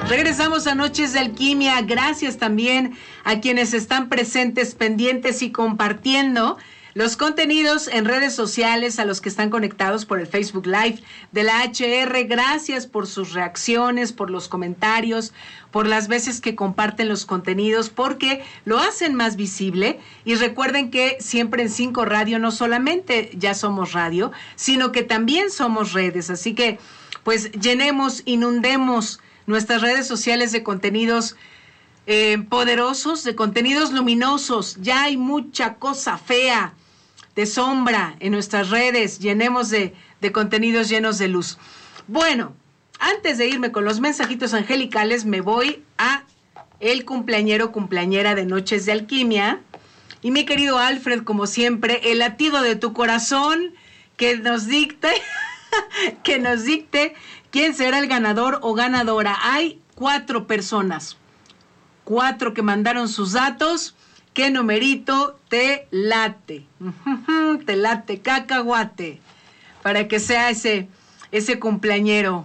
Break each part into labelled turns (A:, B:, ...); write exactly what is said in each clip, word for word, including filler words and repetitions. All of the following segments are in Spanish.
A: Regresamos a Noches de Alquimia. Gracias también a quienes están presentes, pendientes y compartiendo los contenidos en redes sociales, a los que están conectados por el Facebook Live de la H R. Gracias por sus reacciones, por los comentarios, por las veces que comparten los contenidos, porque lo hacen más visible. Y recuerden que siempre en Cinco Radio no solamente ya somos radio, sino que también somos redes. Así que pues llenemos, inundemos nuestras redes sociales de contenidos eh, poderosos, de contenidos luminosos. Ya hay mucha cosa fea, de sombra en nuestras redes. Llenemos de, de contenidos llenos de luz. Bueno, antes de irme con los mensajitos angelicales, me voy a el cumpleañero, cumpleañera de Noches de Alquimia. Y mi querido Alfred, como siempre, el latido de tu corazón, que nos dicte, que nos dicte quién será el ganador o ganadora. Hay cuatro personas, cuatro que mandaron sus datos. ¿Qué numerito te late? Te late cacahuate, para que sea ese, ese cumpleañero.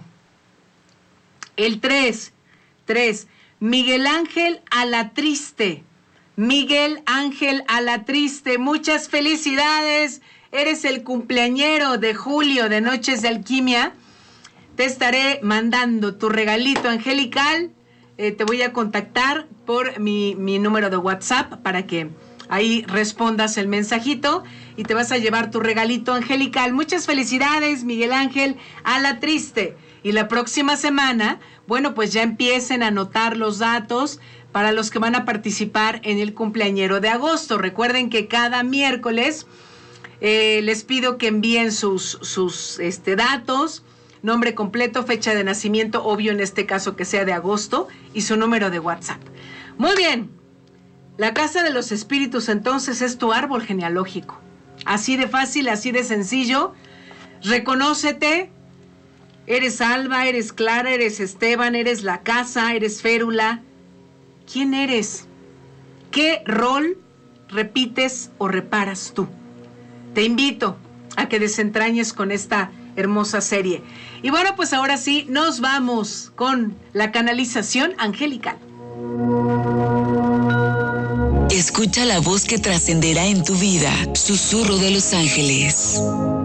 A: El tres, tres, Miguel Ángel Alatriste. Miguel Ángel Alatriste, muchas felicidades. Eres el cumpleañero de julio de Noches de Alquimia. Te estaré mandando tu regalito angelical. Eh, te voy a contactar por mi, mi número de WhatsApp para que ahí respondas el mensajito y te vas a llevar tu regalito angelical. Muchas felicidades, Miguel Ángel Alatriste. Y la próxima semana, bueno, pues ya empiecen a anotar los datos para los que van a participar en el cumpleañero de agosto. Recuerden que cada miércoles eh, les pido que envíen sus, sus este, datos, nombre completo, fecha de nacimiento, obvio en este caso que sea de agosto, y su número de WhatsApp. Muy bien, la casa de los espíritus entonces es tu árbol genealógico. Así de fácil, así de sencillo. Reconócete. Eres Alba, eres Clara, eres Esteban, eres la casa, eres Férula. ¿Quién eres? ¿Qué rol repites o reparas tú? Te invito a que desentrañes con esta hermosa serie. Y bueno, pues ahora sí, nos vamos con la canalización angelical.
B: Escucha la voz que trascenderá en tu vida. Susurro de los ángeles.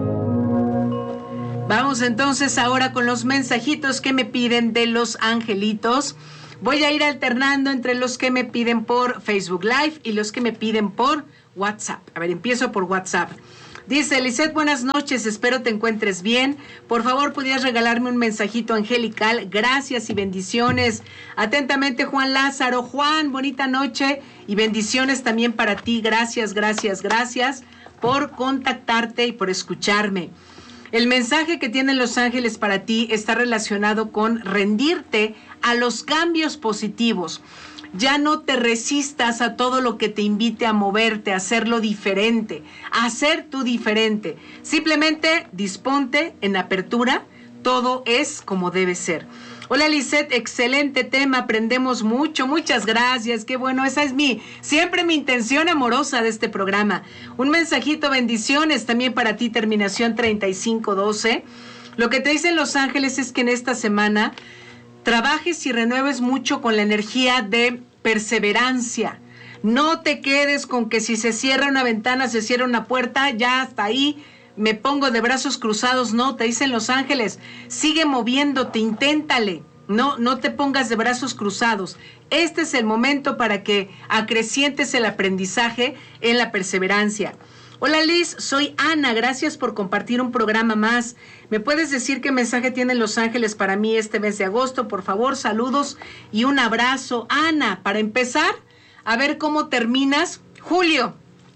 A: Vamos entonces ahora con los mensajitos que me piden de los angelitos. Voy a ir alternando entre los que me piden por Facebook Live y los que me piden por WhatsApp. A ver, empiezo por WhatsApp. Dice, Lisette, buenas noches, espero te encuentres bien. Por favor, ¿podrías regalarme un mensajito angelical? Gracias y bendiciones. Atentamente, Juan Lázaro. Juan, bonita noche y bendiciones también para ti. Gracias, gracias, gracias por contactarte y por escucharme. El mensaje que tienen los ángeles para ti está relacionado con rendirte a los cambios positivos. Ya no te resistas a todo lo que te invite a moverte, a hacerlo diferente, a hacer tú diferente. Simplemente disponte en apertura, todo es como debe ser. Hola Lisette, excelente tema, aprendemos mucho, muchas gracias, qué bueno, esa es mi, siempre mi intención amorosa de este programa. Un mensajito, bendiciones también para ti, terminación treinta y cinco doce. Lo que te dicen los ángeles es que en esta semana trabajes y renueves mucho con la energía de perseverancia. No te quedes con que si se cierra una ventana, se cierra una puerta, ya hasta ahí me pongo de brazos cruzados. No, te dicen los ángeles, sigue moviéndote, inténtale. No, no te pongas de brazos cruzados. Este es el momento para que acrecientes el aprendizaje en la perseverancia. Hola Liz, soy Ana, gracias por compartir un programa más. ¿Me puedes decir qué mensaje tienen los ángeles para mí este mes de agosto? Por favor, saludos y un abrazo. Ana, para empezar, a ver cómo terminas julio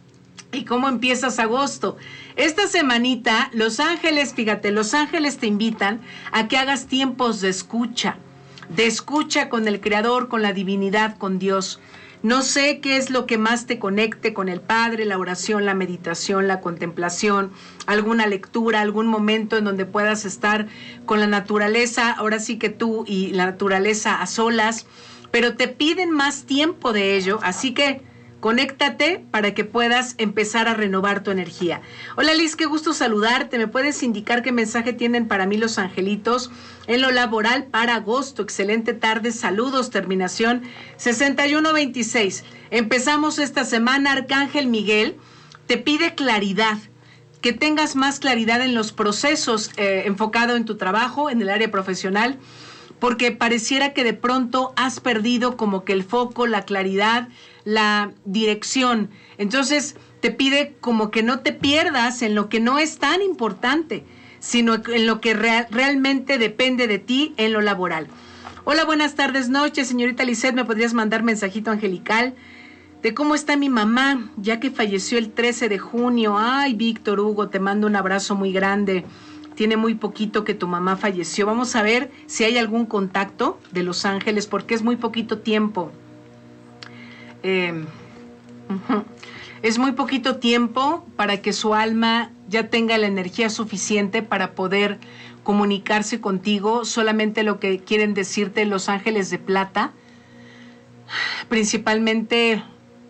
A: y cómo empiezas agosto. Esta semanita, los ángeles, fíjate, los ángeles te invitan a que hagas tiempos de escucha, de escucha con el Creador, con la divinidad, con Dios. No sé qué es lo que más te conecte con el Padre, la oración, la meditación, la contemplación, alguna lectura, algún momento en donde puedas estar con la naturaleza, ahora sí que tú y la naturaleza a solas, pero te piden más tiempo de ello, así que Conéctate para que puedas empezar a renovar tu energía. Hola Liz, qué gusto saludarte. ¿Me puedes indicar qué mensaje tienen para mí los angelitos en lo laboral para agosto? Excelente tarde, saludos, terminación sesenta y uno veintiséis. Empezamos esta semana. Arcángel Miguel te pide claridad, que tengas más claridad en los procesos, eh, enfocado en tu trabajo, en el área profesional, porque pareciera que de pronto has perdido como que el foco, la claridad, la dirección. Entonces te pide como que no te pierdas en lo que no es tan importante, sino en lo que real, realmente depende de ti en lo laboral. Hola, buenas tardes, noches, señorita Lisette, ¿me podrías mandar mensajito angelical de cómo está mi mamá, ya que falleció el trece de junio? Ay, Víctor Hugo, te mando un abrazo muy grande. Tiene muy poquito que tu mamá falleció. Vamos a ver si hay algún contacto de los ángeles, porque es muy poquito tiempo. Eh, uh-huh. Es muy poquito tiempo para que su alma ya tenga la energía suficiente para poder comunicarse contigo. Solamente lo que quieren decirte los ángeles de plata, principalmente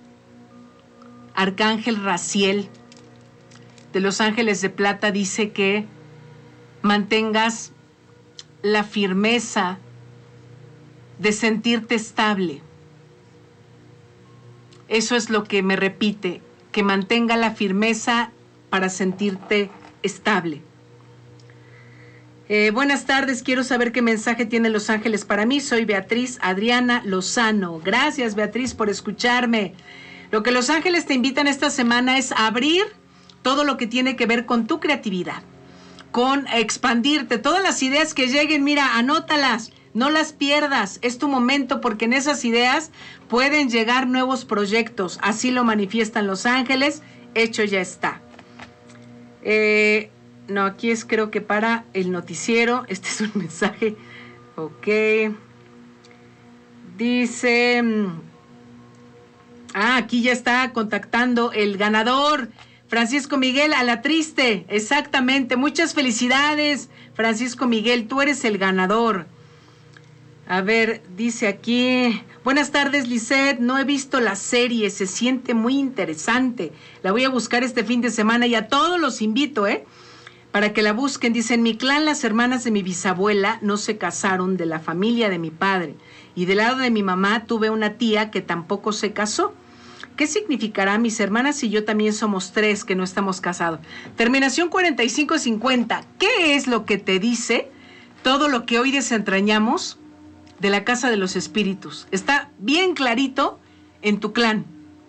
A: Arcángel Raziel de los ángeles de plata, dice que mantengas la firmeza de sentirte estable. Eso es lo que me repite, que mantenga la firmeza para sentirte estable. Eh, buenas tardes, quiero saber qué mensaje tienen los ángeles para mí. Soy Beatriz Adriana Lozano. Gracias, Beatriz, por escucharme. Lo que los ángeles te invitan esta semana es a abrir todo lo que tiene que ver con tu creatividad, con expandirte. Todas las ideas que lleguen, mira, anótalas. No las pierdas, es tu momento, porque en esas ideas pueden llegar nuevos proyectos. Así lo manifiestan los ángeles, hecho ya está. Eh, no, aquí es creo que para el noticiero. Este es un mensaje. Ok. Dice... Ah, aquí ya está contactando el ganador, Francisco Miguel Alatriste. Exactamente, muchas felicidades, Francisco Miguel, tú eres el ganador. A ver, dice aquí, buenas tardes, Lisette, no he visto la serie, se siente muy interesante, la voy a buscar este fin de semana y a todos los invito, ¿eh? Para que la busquen. Dice, en mi clan las hermanas de mi bisabuela no se casaron, de la familia de mi padre, y del lado de mi mamá tuve una tía que tampoco se casó. ¿Qué significará? Mis hermanas y yo también somos tres que no estamos casados. Terminación cuarenta y cinco cincuenta. ¿Qué es lo que te dice todo lo que hoy desentrañamos de la casa de los espíritus? Está bien clarito en tu clan.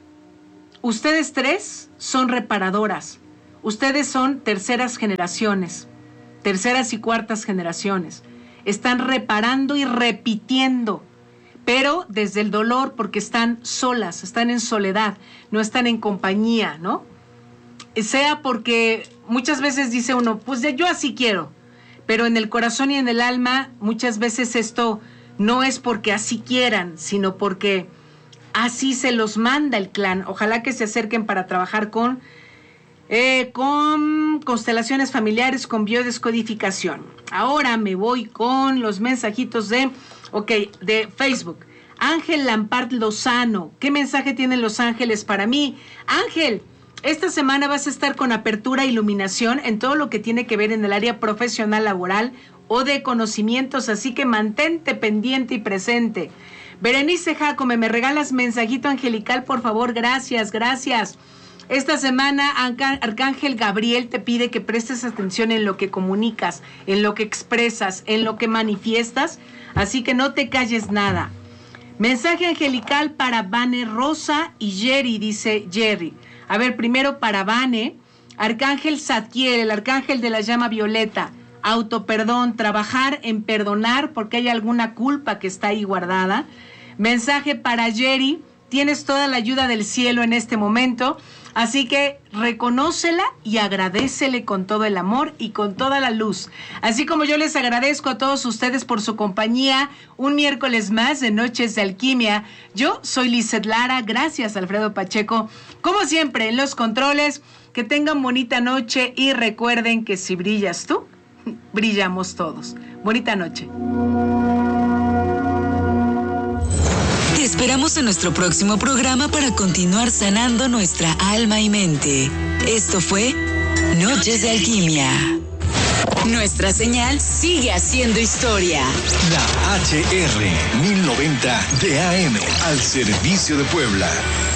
A: Ustedes tres son reparadoras. Ustedes son terceras generaciones, terceras y cuartas generaciones. Están reparando y repitiendo, pero desde el dolor, porque están solas, están en soledad, no están en compañía, ¿no? Sea porque muchas veces dice uno, pues yo así quiero, pero en el corazón y en el alma muchas veces esto no es porque así quieran, sino porque así se los manda el clan. Ojalá que se acerquen para trabajar con, eh, con constelaciones familiares, con biodescodificación. Ahora me voy con los mensajitos de... Ok, de Facebook. Ángel Lampard Lozano. ¿Qué mensaje tienen los ángeles para mí? Ángel, esta semana vas a estar con apertura e iluminación en todo lo que tiene que ver en el área profesional, laboral o de conocimientos, así que mantente pendiente y presente. Berenice Jacome, ¿me regalas mensajito angelical, por favor? Gracias, gracias. Esta semana Arcángel Gabriel te pide que prestes atención en lo que comunicas, en lo que expresas, en lo que manifiestas, así que no te calles nada. Mensaje angelical para Vane Rosa y Jerry, dice Jerry. A ver, primero para Vane, Arcángel Zadkiel, el arcángel de la llama violeta, autoperdón, trabajar en perdonar porque hay alguna culpa que está ahí guardada. Mensaje para Jerry, tienes toda la ayuda del cielo en este momento, así que reconócela y agradécele con todo el amor y con toda la luz. Así como yo les agradezco a todos ustedes por su compañía, un miércoles más de Noches de Alquimia. Yo soy Lisette Lara, gracias Alfredo Pacheco, como siempre en los controles. Que tengan bonita noche y recuerden que si brillas tú, brillamos todos. Bonita noche.
B: esperamos en nuestro próximo programa para continuar sanando nuestra alma y mente. Esto fue Noches de Alquimia. Nuestra señal sigue haciendo historia.
C: La H R mil noventa de A M al servicio de Puebla.